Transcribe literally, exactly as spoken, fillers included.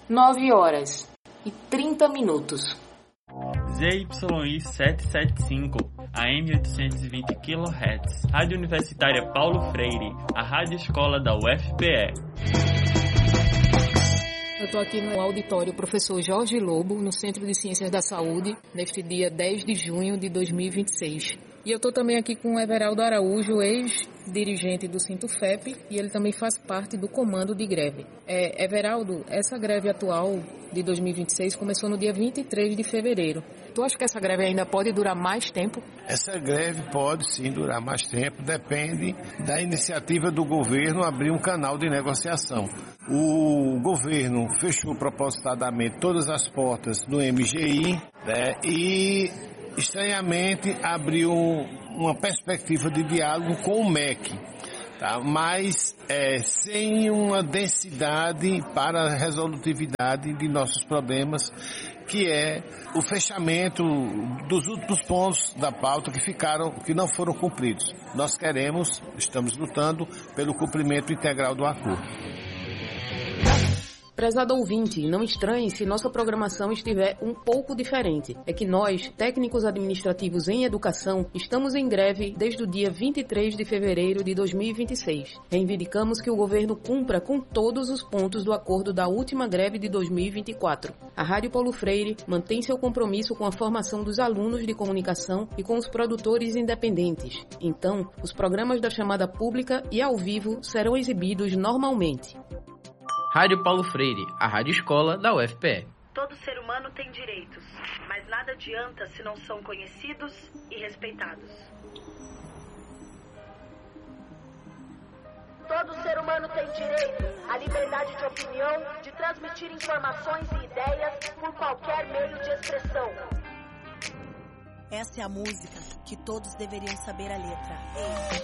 nove horas e trinta minutos. Z Y I setecentos e setenta e cinco, A M oitocentos e vinte quilohertz, Rádio Universitária Paulo Freire, a Rádio Escola da U F P E. Eu estou aqui no auditório Professor Jorge Lobo, no Centro de Ciências da Saúde, neste dia dez de junho de dois mil e vinte e seis. E eu estou também aqui com o Everaldo Araújo, ex-dirigente do Sintufep, e ele também faz parte do comando de greve. É, Everaldo, essa greve atual de dois mil e vinte e seis começou no dia vinte e três de fevereiro. Tu acha que essa greve ainda pode durar mais tempo? Essa greve pode sim durar mais tempo, depende da iniciativa do governo abrir um canal de negociação. O governo fechou propositadamente todas as portas do M G I, né, e estranhamente abriu uma perspectiva de diálogo com o M E C, tá? Mas é, sem uma densidade para a resolutividade de nossos problemas, que é o fechamento dos últimos pontos da pauta que ficaram, que não foram cumpridos. Nós queremos, estamos lutando pelo cumprimento integral do acordo. Prezado ouvinte, não estranhe se nossa programação estiver um pouco diferente. É que nós, técnicos administrativos em educação, estamos em greve desde o dia vinte e três de fevereiro de dois mil e vinte e seis. Reivindicamos que o governo cumpra com todos os pontos do acordo da última greve de dois mil e vinte e quatro. A Rádio Paulo Freire mantém seu compromisso com a formação dos alunos de comunicação e com os produtores independentes. Então, os programas da chamada pública e ao vivo serão exibidos normalmente. Rádio Paulo Freire, a rádio escola da U F P E. Todo ser humano tem direitos, mas nada adianta se não são conhecidos e respeitados. Todo ser humano tem direito à liberdade de opinião, de transmitir informações e ideias por qualquer meio de expressão. Essa é a música que todos deveriam saber a letra. Ei.